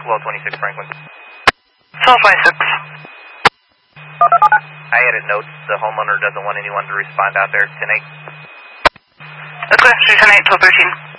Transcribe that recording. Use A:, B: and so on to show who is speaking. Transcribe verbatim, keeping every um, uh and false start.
A: twelve twenty-six Franklin.
B: twelve twenty-six.
A: I added notes. The homeowner doesn't want anyone to respond out there. ten eight.
B: Okay, ten eight, twelve thirteen.